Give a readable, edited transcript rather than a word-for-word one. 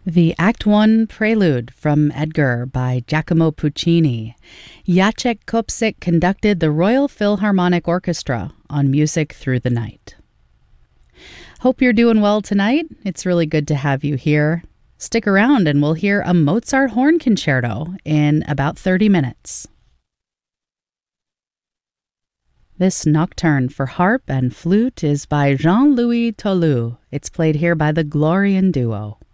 The Act One Prelude from Edgar by Giacomo Puccini. Jacek Kopsik conducted the Royal Philharmonic Orchestra on Music Through the Night. Hope you're doing well tonight. It's really good to have you here. Stick around and we'll hear a Mozart horn concerto in about 30 minutes. This nocturne for harp and flute is by Jean-Louis Tolu. It's played here by the Glorian Duo.